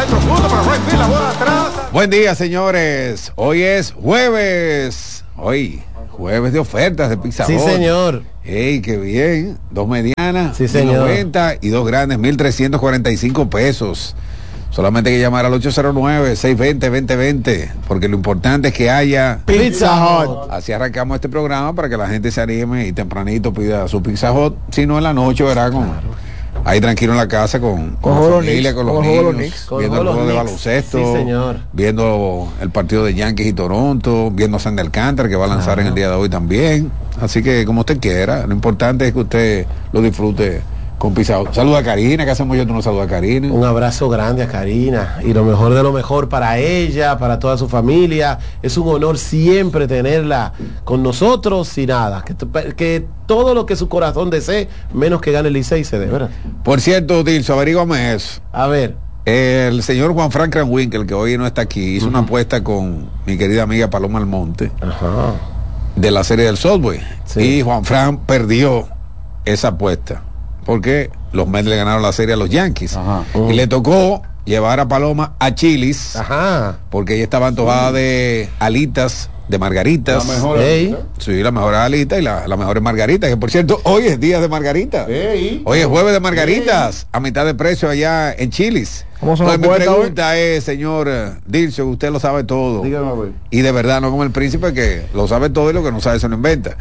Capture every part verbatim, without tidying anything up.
centro punto para right field, la bola atrás. Buen día, señores. Hoy es jueves. Hoy, jueves de ofertas de Pizza Sí, Hut. señor. ¡Ey, qué bien! Dos medianas, Sí, señor. noventa y dos grandes, mil trescientos cuarenta y cinco pesos. Solamente hay que llamar al ocho cero nueve, seis dos cero, dos cero dos cero, porque lo importante es que haya Pizza Hut. Así arrancamos este programa para que la gente se anime y tempranito pida su Pizza Hut. Si no, en la noche, verá, con ahí tranquilo en la casa con, con, Con la los familia, Knicks, con los con niños, los Knicks. viendo Con el juego de los Knicks. baloncesto, Sí, señor. viendo el partido de Yankees y Toronto, viendo a Sandy Alcántara que va a lanzar en el día de hoy también. Así que como usted quiera, lo importante es que usted lo disfrute con Pizza Hut. Saluda a Karina, que hace mucho tú no saludas a Karina. Un abrazo grande a Karina y lo mejor de lo mejor para ella, para toda su familia. Es un honor siempre tenerla con nosotros y nada, que, que todo lo que su corazón desee, menos que gane el Licey se dé, ¿verdad? Por cierto, Dilso, averígame eso. A ver. El señor Juan Frank Kranwinkel, que hoy no está aquí, hizo uh-huh. una apuesta con mi querida amiga Paloma Almonte. Ajá. De la serie del Subway. Sí. Y Juan Frank perdió esa apuesta porque los Mets le ganaron la serie a los Yankees. Ajá. Y uh. le tocó llevar a Paloma a Chili's. Ajá. Porque ella estaba antojada sí. de alitas, de margaritas. La mejor alita. Sí, la mejor alita y la, la mejor margarita. Que por cierto, hoy es día de margarita. Ey. Hoy es jueves de margaritas. Ey. A mitad de precio allá en Chili's. ¿Cómo son Entonces, las mi pregunta hoy? es, señor Dilcio, usted lo sabe todo. Dígame a ver. Y de verdad, no como el príncipe que lo sabe todo y lo que no sabe se lo inventa.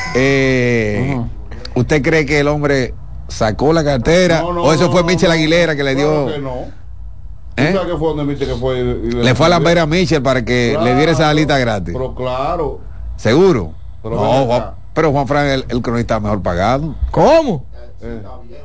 eh, uh-huh. ¿Usted cree que el hombre sacó la cartera? No, no, ¿O eso no, fue no, Michel no, Aguilera que le dio? Claro que no. ¿Eh? ¿Sabes qué fue donde viste que fue? Y le, le fue a lamber a Michel para que claro, le diera esa alita gratis. Pero claro. ¿Seguro? Pero no, Juan, pero Juan Fran, el, el cronista mejor pagado. ¿Cómo? Eh.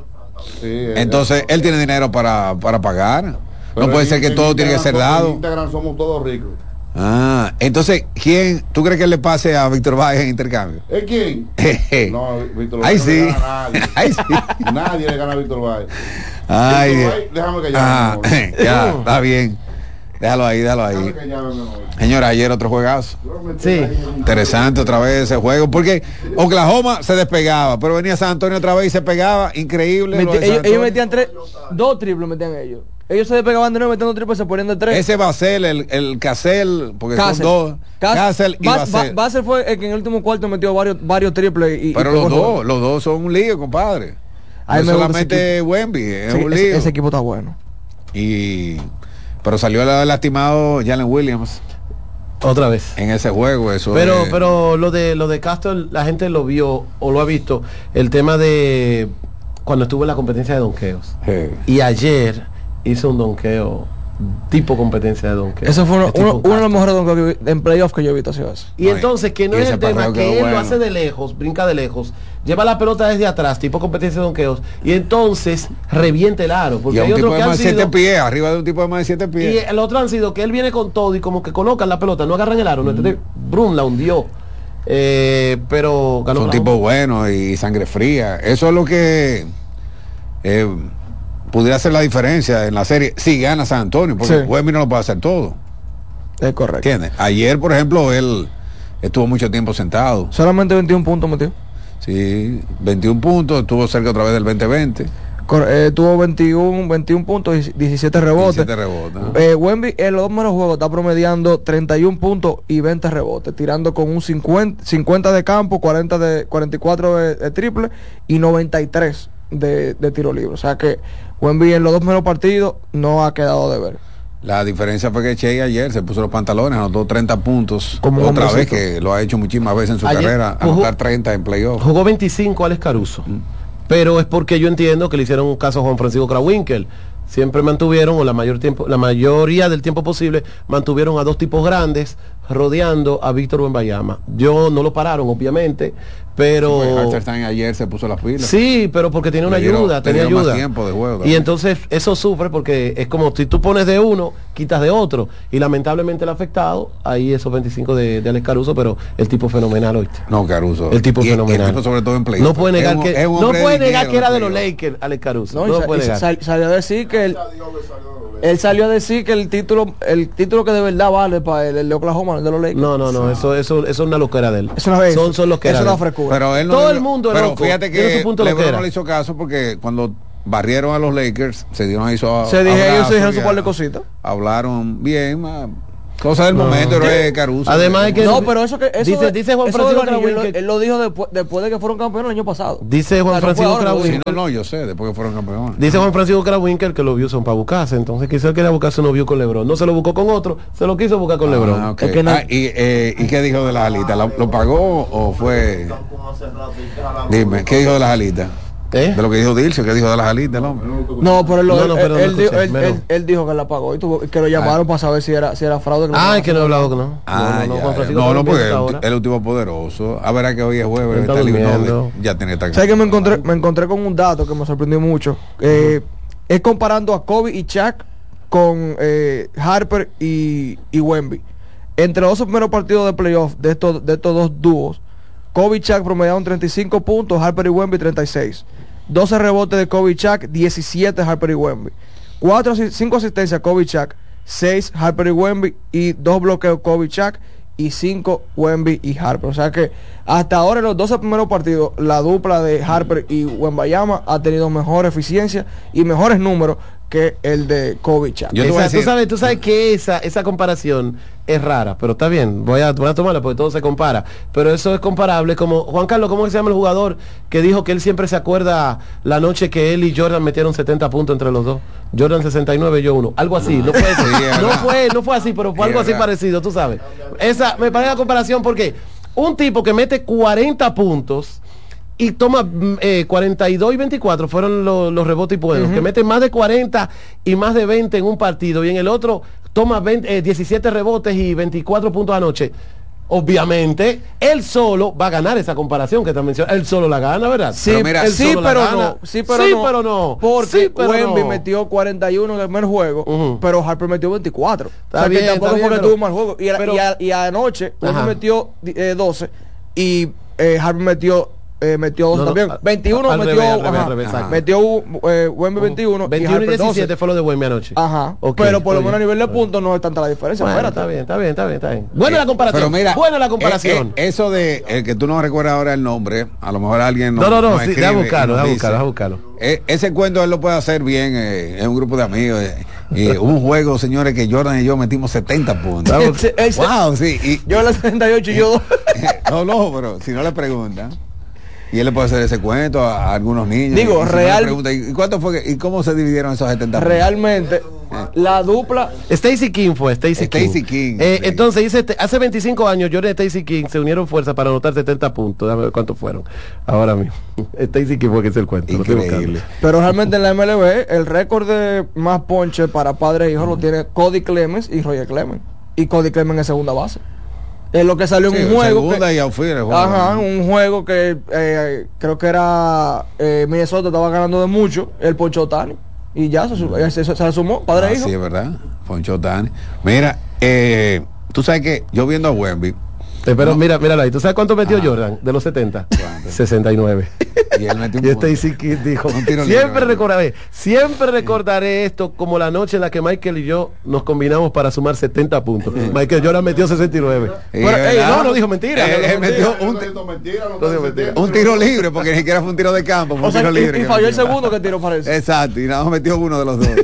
Sí, Entonces, eh, él tiene dinero para, para pagar. No puede ser que en, todo en tiene que ser dado. En Instagram somos todos ricos. Ah, entonces, ¿quién? ¿Tú crees que le pase a Víctor Báez en intercambio? ¿Es quién? no, Víctor Báez. Ay, no sí. le gana a nadie. Ay, sí. Nadie le gana a Víctor Báez. Ay, Víctor Báez, déjame que llame. Ah, ya, está bien. Déjalo ahí, déjalo ahí. Señora, ayer otro juegazo. Sí. Interesante otra vez ese juego, porque Oklahoma se despegaba, pero venía San Antonio otra vez y se pegaba, increíble. Meti, ellos, ellos metían tres, dos triples metían ellos. Ellos se despegaban de nuevo metiendo triples, se ponían de tres. Ese Basel, el, el Cassell, porque Cassell. son dos. Cassell y Bas, Basel. Basel fue el que en el último cuarto metió varios, varios triples. Y, pero y los dos, juego. los dos son un lío, compadre. No solamente Wemby, es sí, un lío. Ese, ese equipo está bueno. Y pero salió el lastimado Jalen Williams. Otra vez. En ese juego, eso Pero, es... pero lo de lo de Castro, la gente lo vio o lo ha visto. El tema de cuando estuvo en la competencia de donqueos. Sí. Y ayer hizo un donqueo tipo competencia de donqueo. Eso fue uno, uno, uno de los mejores donkeos en playoff que yo he visto. Así es. Y Ay, entonces, que no es el tema que él bueno. lo hace de lejos, brinca de lejos, lleva la pelota desde atrás, tipo competencia de donqueos, y entonces reviente el aro. Porque y hay un otros tipo que de han más de sido, siete pies, arriba de un tipo de más de siete pies. Y el otro han sido que él viene con todo y como que colocan la pelota, no agarran el aro, mm. no este, Brum la hundió. Eh, pero ganó. Son tipos buenos y sangre fría. Eso es lo que eh, pudiera hacer la diferencia en la serie si gana San Antonio, porque sí. Wemby no lo puede hacer todo. Es correcto. ¿Entiendes? Ayer, por ejemplo, él estuvo mucho tiempo sentado. Solamente veintiún puntos metió. Sí, veintiún puntos, estuvo cerca otra vez del veinte veinte. Eh, tuvo veintiún, veintiún puntos y diecisiete rebotes. diecisiete rebotes. Eh, Wemby en los dos primeros juegos está promediando treinta y un puntos y veinte rebotes, tirando con un cincuenta, cincuenta de campo, cuarenta de, cuarenta y cuatro de, de triple y noventa y tres de, de tiro libre. O sea que Wemby en los dos primeros partidos no ha quedado de ver. La diferencia fue que Che ayer se puso los pantalones, anotó treinta puntos. Como otra vez que lo ha hecho muchísimas veces en su ayer, carrera, jugó, anotar treinta en playoff. Jugó veinticinco Alex Caruso. Mm. Pero es porque yo entiendo que le hicieron un caso a Juan Francisco Krawinkel. Siempre mantuvieron, o la mayor tiempo, la mayoría del tiempo posible, mantuvieron a dos tipos grandes rodeando a Víctor Wembanyama. Yo no lo pararon, obviamente, pero... Sí, Hartenstein ayer se puso las pilas. Sí, pero porque tiene una dieron, ayuda, tenía ayuda. Más tiempo de juego, y entonces eso sufre porque es como si tú pones de uno, quitas de otro. Y lamentablemente el afectado, ahí esos veinticinco de, de Alex Caruso, pero el tipo fenomenal, ¿oíste? No, Caruso. El tipo y fenomenal. El tipo sobre todo en play. No puede negar un, que, un no puede negar que era de los play Lakers, Alex Caruso. No, no y lo puede negar. Sal, salió a decir que él, él salió a decir que el título, el título que de verdad vale para el, el de Oklahoma, el de los Lakers. No, no, no, eso, eso, eso es una locura de él. Es una son, son los que eso es una frecura. Pero él no todo le, el mundo es pero loco. fíjate que su punto LeBron loquera. no le hizo caso porque cuando barrieron a los Lakers, se dieron ahí su Se dije, ellos se dijeron ya, su par de cositas. hablaron bien, ah, cosa del No. momento, pero es Caruso. Además hay que- No, pero eso que eso Dice- de- dice Juan eso Francisco de los anillos, Crawin él, que- él lo dijo después, después de que fueron campeones el año pasado. Dice Juan O sea, no fue Francisco ahora, Crawin. Sí, no, no, yo sé, después que fueron campeones. Dice Juan Francisco Krawinkel que los views son para buscarse, entonces quizás él quería buscarse unos views con LeBron. No se lo buscó con otro, se lo quiso buscar con LeBron. Ah, ok. Es que no- Ah, y, eh, ¿y qué dijo de las alitas? ¿Lo, lo pagó o fue...? Dime, ¿qué dijo de las alitas? ¿Eh? De lo que dijo Dilcio, ¿qué dijo de las alitas, el hombre? No, pero él, lo- No, no, él- pero no él, dijo, escuché, él, pero- él- él dijo que la pagó y tuvo, que lo llamaron para saber si era si era fraude. lo Ah, estaban es que no he hablado con no. Ah, no, no, ya, Juan ya. Francisco no, no, Krawinkel porque está el, ahora. el último poderoso. A ver, a que hoy es jueves, Él está está libre, no, durmiendo. ya tiene que estar. ¿Sabes que me encontré, me encontré con un dato que me sorprendió mucho? Eh, Es comparando a Kobe y Shaq con eh, Harper y, y Wemby. Entre los dos primeros partidos de playoff de estos, de estos dos dúos, Kobe y Shaq promediaron treinta y cinco puntos, Harper y Wemby treinta y seis. doce rebotes de Kobe y Shaq, diecisiete Harper y Wemby. cinco asistencias Kobe y Shaq, seis Harper y Wemby y dos bloqueos Kobe y Shaq y cinco Wemby y Harper. O sea que hasta ahora en los doce primeros partidos la dupla de Harper y Wembayama ha tenido mejor eficiencia y mejores números que el de Kobe y Shaq. Yo te voy a Esa- tú decir- sabes, tú sabes que esa, esa comparación es rara, pero está bien, voy a, voy a tomarla porque todo se compara. Pero eso es comparable como, Juan Carlos, ¿cómo se llama el jugador que dijo que él siempre se acuerda la noche que él y Jordan metieron setenta puntos entre los dos? Jordan sesenta y nueve, yo uno. Algo así, no fue eso. Sí, es no verdad. fue, no fue así, pero fue Sí, algo es así verdad. parecido, tú sabes. Esa, me parece la comparación porque un tipo que mete cuarenta puntos y toma mm, eh, cuarenta y dos y veinticuatro fueron lo- los rebotes y buenos, que mete más de cuarenta y más de veinte en un partido y en el otro toma veinte, eh, diecisiete rebotes y veinticuatro puntos anoche. Obviamente, él solo va a ganar esa comparación que te mencioné. Él solo la gana, ¿verdad? Sí, Pero mira, Él sí, solo la pero gana. no. Sí, pero Sí, no. pero no. Porque Sí, pero Wemby no. metió cuarenta y uno en el primer juego, Ujú. pero Harper metió veinticuatro. Está o sea bien, que tampoco está bien, fue que pero- tuvo mal juego. Y, a- pero- y, a- y anoche Wemby Ajá. metió eh, doce y eh, Harper metió eh, metió doce No, no, también. al- veintiuno al metió, revés, al revés, ajá, al revés, exacto. metió eh, Wemby veintiuno, veintiuno y Harper diecisiete doce. fue lo de Wemby anoche. Ajá. Ok, pero por lo oye. menos a nivel de puntos no es tanta la diferencia. Bueno, Espérate. está bien, está bien, está bien, está bien. Buena la comparación. Pero mira, buena la eh, comparación. eh, eso de el que tú no recuerdas ahora el nombre, a lo mejor alguien no, no, no, sí, escribe déjame y buscarlo, nos déjame dice. buscarlo, déjame buscarlo. Eh, ese cuento él lo puede hacer bien eh, en un grupo de amigos. eh, eh, un juego, señores, que Jordan y yo metimos setenta puntos. Ese- ese- Wow, sí. Y, Yo en la setenta y ocho y yo dos. no, no, pero si no le preguntan. Y él le puede hacer ese cuento a, a algunos niños. Digo, y, y si no le real- preguntan, ¿y cuánto fue que- y cómo se dividieron esos setenta puntos? Realmente, la dupla Stacy King fue, Stacy King. Stacey King, Eh, sí. Entonces dice, este, hace veinticinco años Jordan y Stacy King se unieron fuerzas para anotar setenta puntos. Déjame ver cuántos fueron. Ahora mismo. Stacy King fue que es el cuento. lo estoy Increíble. buscando. Pero realmente en la M L B el récord de más ponche para padre e hijo lo tiene Cody Clemens y Roger Clemens. Y Cody Clemens en segunda base. Es lo que salió en Sí, un juego. segunda que- y outfield, el juego. Ajá, un juego que eh, creo que era eh, Minnesota estaba ganando de mucho, el Poncho Otani. Y ya se, su- se, se, se sumó, padre Ah, e hijo. sí, es verdad. Poncho Tani. Mira, eh, tú sabes que yo viendo a Wemby, Eh, Pero No. mira, míralo ahí. ¿Tú sabes cuánto metió Ajá. Jordan de los setenta? ¿Cuánto? sesenta y nueve. y él metió un Y punto. Stacy King dijo, Un tiro libre, siempre ¿verdad? recordaré, siempre recordaré esto como la noche en la que Michael y yo nos combinamos para sumar setenta puntos. Michael Jordan metió sesenta y nueve. Sí, Pero, es ey, verdad. no, no dijo mentira. Eh, no, él no, metió mentira. un, No digo mentira, no No digo digo mentira. mentira. un tiro libre, porque ni siquiera fue un tiro de campo, fue O un sea, tiro y, libre. y que falló el metió. segundo que tiró parece. Exacto, y nada más metió uno de los dos.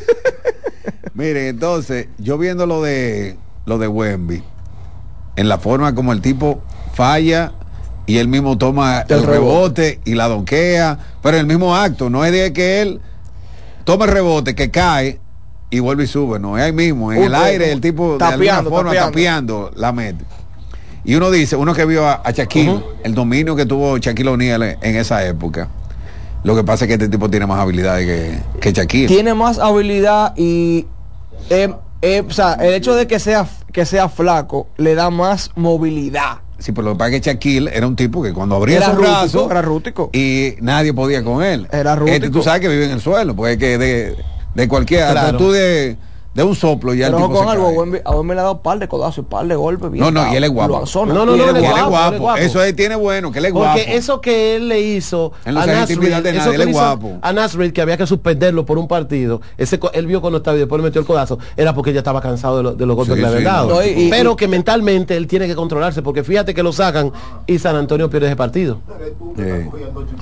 Miren, entonces, yo viendo lo de lo de Wemby, en la forma como el tipo falla y él mismo toma el, El rebote. rebote. y la donquea, pero el mismo acto, no es de que él toma el rebote, que cae y vuelve y sube, no, es ahí mismo, en Un- el aire, el tipo de alguna tapeando, forma tapeando. tapeando la mete. Y uno dice, uno que vio a, a Shaquille, Ujú. el dominio que tuvo Shaquille O'Neal en esa época. Lo que pasa es que este tipo tiene más habilidades que, que Shaquille. Tiene más habilidad y eh, eh, o sea, el hecho de que sea que sea flaco le da más movilidad. Sí, pero lo que pasa es que Shaquille era un tipo que cuando abría Era esos rústico, brazos era rústico. y nadie podía con él. Era Este, rústico. tú sabes que vive en el suelo, porque es que de, de cualquier Claro. actitud de, de un soplo ya el Pero tipo con se algo, cae. a Wemby- a Wemby le ha dado un par de codazos, un par de golpes. bien No, no, dado. y él es guapo. Lo anzona. No, no, Y no, él él es es guapo, guapo, él es guapo. Eso es, tiene bueno, que él es guapo. Porque eso que él le hizo Él no a se deja intimidar Nasrid, de eso nadie, que él es le hizo guapo. a Nasrid, que había que suspenderlo por un partido, ese co- él vio cuando estaba y después le metió el codazo, era porque ya estaba cansado de, lo- de los golpes Sí, que le habían sí, dado. no, y- y- Pero que mentalmente él tiene que controlarse, porque fíjate que lo sacan y San Antonio pierde ese partido. Sí.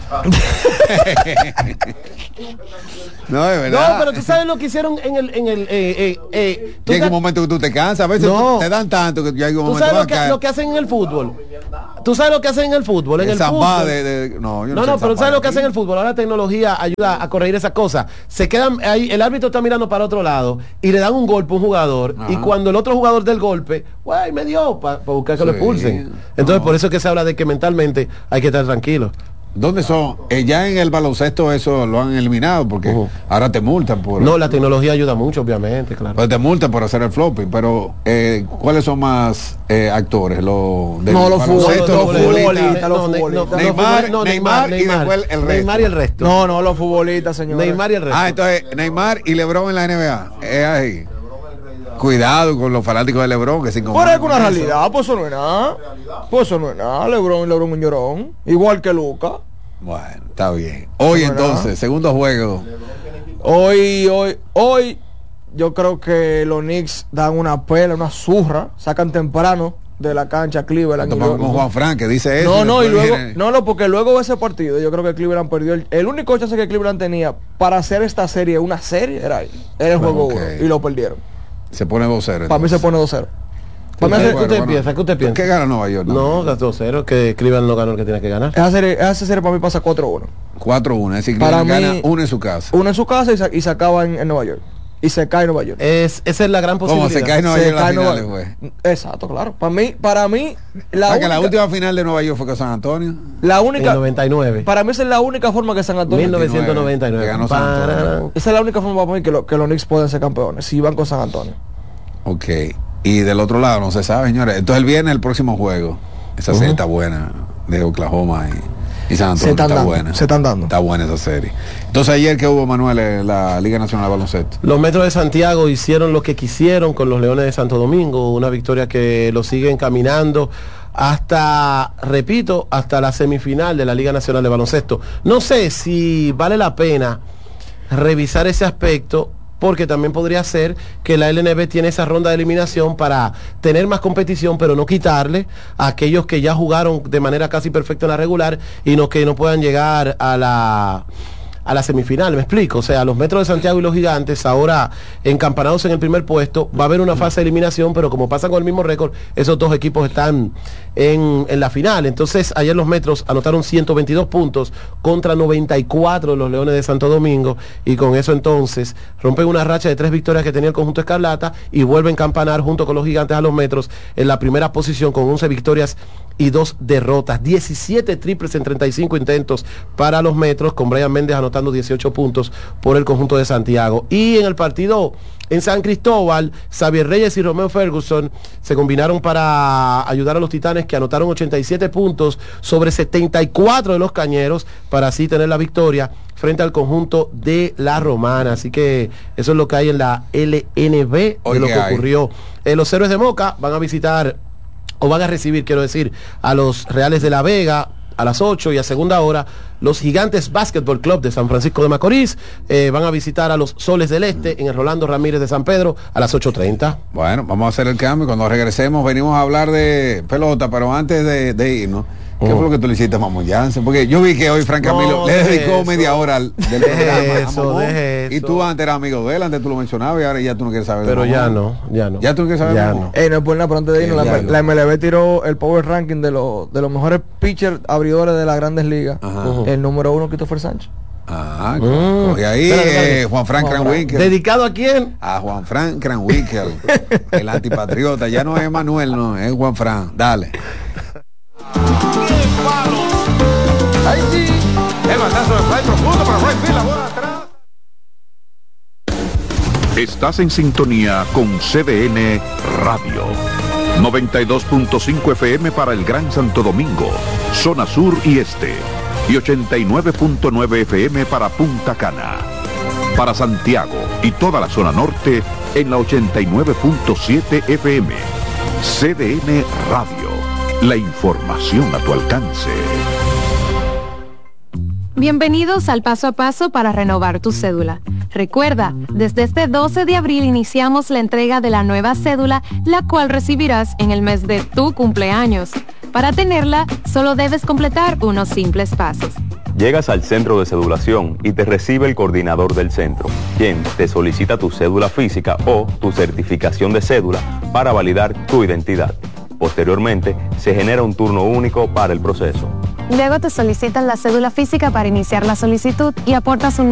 No, es No, verdad. pero tú sabes lo que hicieron en el... En el eh, eh, eh, tú Llega un sabes- momento que tú te cansas, a veces No. te dan tanto que ya hay un ¿Tú momento sabes va lo a que, caer. lo que hacen en el fútbol? ¿Tú sabes lo que hacen en el fútbol? En El el zambá fútbol. de, de- no, yo No, sé no, el pero zambá ¿sabes de lo que aquí. hacen en el fútbol? Ahora la tecnología ayuda a corregir esa cosa. Se quedan ahí, el árbitro está mirando para otro lado y le dan un golpe a un jugador. Ajá. Y cuando el otro jugador del golpe, guay, me dio para buscar que lo Sí. expulsen. Entonces, No. por eso es que se habla de que mentalmente hay que estar tranquilo. ¿Dónde son? Eh, ya en el baloncesto eso lo han eliminado porque Ujú. ahora te multan por No, la tecnología ayuda mucho, obviamente, claro. pues te multan por hacer el flopping, pero eh, ¿cuáles son más eh, actores? Los del No, los baloncesto, futbolistas, los los futbolistas. futbolistas, los futbolistas. Neymar, Neymar y después el resto. Neymar y el resto. No, no, los futbolistas, señor. Neymar y el resto. Ah, entonces Neymar y LeBron en la N B A. Es ahí. Cuidado con los fanáticos de LeBron que se Por incomodan es una con eso. realidad, pues eso no es nada. Pues eso no es nada. Lebron, Lebron un llorón. Igual que Luca. Bueno, está bien. Hoy ¿Verdad? entonces, segundo juego. Hoy, hoy, hoy, yo creo que los Knicks dan una pela, una zurra, sacan temprano de la cancha a Cleveland. y Topamos luego- con Juan Frank que dice eso. No, no, y después luego, viene- no, no, porque luego de ese partido, yo creo que Cleveland perdió el, el único chance que Cleveland tenía para hacer esta serie, una serie, era ahí, era el juego Ok. uno, y lo perdieron. Se pone dos cero. Para mí se pone dos cero. Para mí ¿Qué ese- Bueno, usted bueno. piensa? ¿Qué usted piensa? ¿Qué gana Nueva York? No, dos cero, que Cleveland no ganó el que tiene que ganar. esa serie, esa serie para mí pasa cuatro uno. cuatro uno. Es decir, Para Cleveland gana mí- uno en su casa. Uno en su casa y se, y se acaba en, en Nueva York. Y se cae en Nueva York. Es, esa es la gran ¿Cómo posibilidad. se cae Nueva Se York en cae las Nueva- finales, güey? Exacto, claro. Para mí, para mí, la, Ah, que única, la última final de Nueva York fue con San Antonio. la En única, noventa y nueve. para mí esa es la única forma que San Antonio, mil novecientos noventa y nueve. Que ganó San Antonio. Pararán. esa es la única forma para mí que, lo- que los Knicks pueden ser campeones, si van con San Antonio. Ok. Y del otro lado, no se sabe, señores. Entonces el viernes el próximo juego. Esa serie Ujú. está buena. De Oklahoma y, y San Antonio Se están está dando, buena. se están dando. Está buena esa serie. Entonces ayer que hubo, Manuel, en la Liga Nacional de Baloncesto. Los Metros de Santiago hicieron lo que quisieron con los Leones de Santo Domingo, una victoria que lo sigue encaminando hasta, repito, hasta la semifinal de la Liga Nacional de Baloncesto. No sé si vale la pena revisar ese aspecto, porque también podría ser que la L N B tiene esa ronda de eliminación para tener más competición, pero no quitarle a aquellos que ya jugaron de manera casi perfecta en la regular y no que no puedan llegar a la a la semifinal, me explico, o sea, los Metros de Santiago y los Gigantes ahora encampanados en el primer puesto, va a haber una fase de eliminación, pero como pasa con el mismo récord, esos dos equipos están en, en la final. Entonces ayer los Metros anotaron ciento veintidós puntos contra noventa y cuatro de los Leones de Santo Domingo, y con eso entonces rompen una racha de tres victorias que tenía el conjunto Escarlata y vuelven a encampanar junto con los Gigantes a los Metros en la primera posición con once victorias y dos derrotas, diecisiete triples en treinta y cinco intentos para los Metros, con Brian Méndez anotando dieciocho puntos por el conjunto de Santiago. Y en el partido en San Cristóbal, Xavier Reyes y Romeo Ferguson se combinaron para ayudar a los Titanes, que anotaron ochenta y siete puntos sobre setenta y cuatro de los Cañeros, para así tener la victoria frente al conjunto de la Romana. Así que eso es lo que hay en la L N B Hoy de lo que que hay. ocurrió. Eh, los Héroes de Moca van a visitar o van a recibir, quiero decir, a los Reales de la Vega a las ocho, y a segunda hora los Gigantes Basketball Club de San Francisco de Macorís eh, van a visitar a los Soles del Este en el Rolando Ramírez de San Pedro a las ocho treinta. Bueno, vamos a hacer el cambio. Cuando regresemos venimos a hablar de pelota, pero antes de, de irnos, ¿qué Oh. fue lo que tú le hiciste a Mamón Jansen? Porque yo vi que hoy Frank Camilo No, le deje dedicó eso. media hora al, del Deje programa a eso, Mamón. deje Y eso. tú antes eras amigo de él, antes tú lo mencionabas y ahora ya tú no quieres saber de Pero Mamón. ya no, ya no. ¿Ya tú no quieres saber de Ya Mamón? no. Ey, no es por nada, pero antes de irnos, Sí, la, ya lo- la M L B tiró el Power Ranking de, los de los mejores pitchers abridores de las grandes ligas. Ajá. Ujú. El número uno, Christopher Sánchez. Ah, Mm. cogí ahí Espérate, espérate. eh, Juan Frank Juan Cranwinkel. ¿Dedicado a quién? A Juan Frank Cranwinkel, el antipatriota. Ya no es Manuel, no, es Juan Frank. Dale. Ahí sí. El batazo de fly profundo para right field, la bola atrás. Estás en sintonía con C D N Radio. noventa y dos punto cinco F M para el Gran Santo Domingo, zona sur y este. Y ochenta y nueve punto nueve F M para Punta Cana. Para Santiago y y toda la zona norte en la ochenta y nueve punto siete F M. C D N Radio. La información a tu alcance. Bienvenidos al paso a paso para renovar tu cédula. Recuerda, desde este doce de abril iniciamos la entrega de la nueva cédula, la cual recibirás en el mes de tu cumpleaños. Para tenerla, solo debes completar unos simples pasos. Llegas al centro de cedulación y te recibe el coordinador del centro, quien te solicita tu cédula física o tu certificación de cédula para validar tu identidad. Posteriormente, se genera un turno único para el proceso. Luego te solicitan la cédula física para iniciar la solicitud y aportas un